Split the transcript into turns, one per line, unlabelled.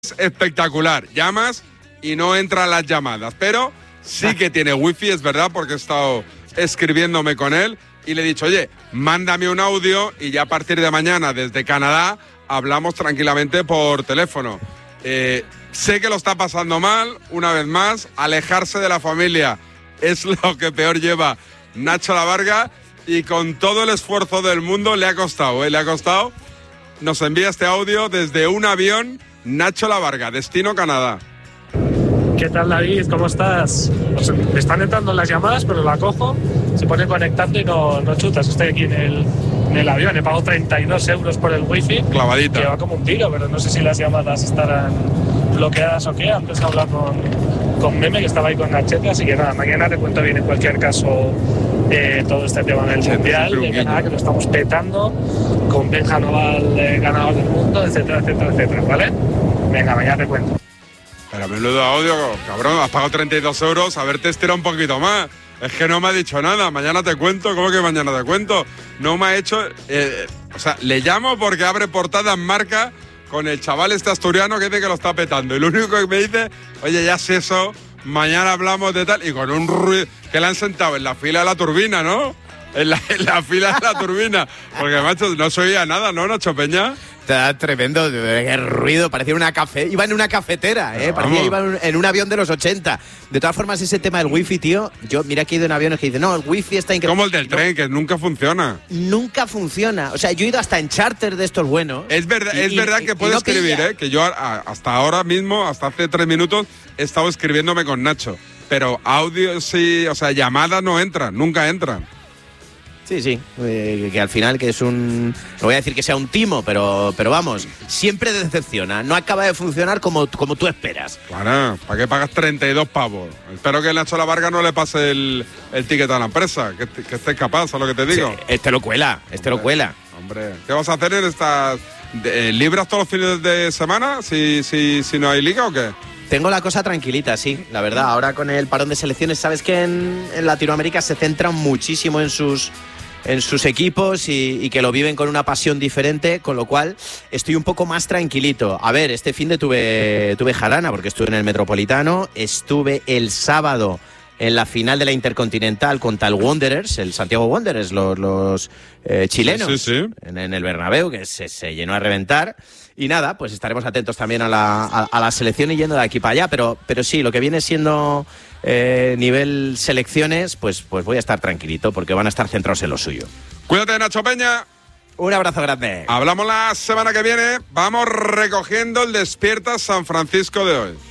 espectacular. Llamas y no entran las llamadas, pero sí que tiene wifi, es verdad, porque he estado escribiéndome con él y le he dicho, oye, mándame un audio y ya a partir de mañana desde Canadá hablamos tranquilamente por teléfono. Sé que lo está pasando mal, una vez más, alejarse de la familia es lo que peor lleva Nacho Lavarga y con todo el esfuerzo del mundo le ha costado, le ha costado. Nos envía este audio desde un avión, Nacho Lavarga, destino Canadá.
¿Qué tal, David? ¿Cómo estás? Pues me están entrando las llamadas, pero la cojo, se pone conectando y no chutas. Estoy aquí en el avión, he pagado 32 euros por el wifi.
Clavadita.
Que va como un tiro, pero no sé si las llamadas estarán bloqueadas o qué. Antes de hablar con Meme, que estaba ahí con Nachete, así que nada, mañana te cuento bien en cualquier caso todo este tema del Mundial, de Canadá, que lo estamos petando, con Benja Noval, ganador del mundo, etcétera, etcétera, etcétera, ¿vale? Venga, mañana te cuento.
Pero menudo audio, cabrón, has pagado 32 euros, haberte estirado un poquito más. Es que no me ha dicho nada, mañana te cuento, ¿cómo que mañana te cuento? No me ha hecho... o sea, le llamo porque abre portada en Marca con el chaval este asturiano que dice que lo está petando. Y lo único que me dice, oye, ya sé eso, mañana hablamos de tal, y con un ruido que le han sentado en la fila de la turbina, ¿no? En la fila de la turbina. Porque, macho, no se oía nada, ¿no, Nacho Peña?
Está tremendo, qué ruido, parecía iba en una cafetera, parecía que iba en un avión de los 80. De todas formas, ese tema del wifi, tío, yo mira que he ido en aviones que dicen, no, el wifi está increíble.
Como el del tren, que nunca funciona.
Nunca funciona, o sea, yo he ido hasta en charter de estos buenos.
Es verdad que puedo escribir, que yo hasta ahora mismo, hasta hace 3 minutos, he estado escribiéndome con Nacho. Pero audio sí, o sea, llamadas no entran, nunca entran.
Sí, que al final que es no voy a decir que sea un timo, pero vamos, siempre decepciona, no acaba de funcionar como tú esperas.
Claro, ¿para qué pagas 32 pavos? Espero que Nacho Lavarga no le pase el ticket a la empresa, que estés capaz, ¿sabes lo que te digo?
Sí, este lo cuela.
Hombre, ¿qué vas a hacer en estas... ¿Libras todos los fines de semana si no hay liga o qué?
Tengo la cosa tranquilita, sí, la verdad. Ahora con el parón de selecciones, sabes que en Latinoamérica se centran muchísimo en sus equipos y que lo viven con una pasión diferente, con lo cual estoy un poco más tranquilito. A ver, este fin de tuve jarana porque estuve en el Metropolitano, estuve el sábado en la final de la Intercontinental contra el Wanderers, el Santiago Wanderers, los chilenos,
sí.
En el Bernabéu, que se llenó a reventar. Y nada, pues estaremos atentos también a la selección y yendo de aquí para allá, pero sí, lo que viene siendo nivel selecciones, pues voy a estar tranquilito porque van a estar centrados en lo suyo.
Cuídate, Nacho Peña.
Un abrazo grande.
Hablamos la semana que viene. Vamos recogiendo el Despierta San Francisco de hoy.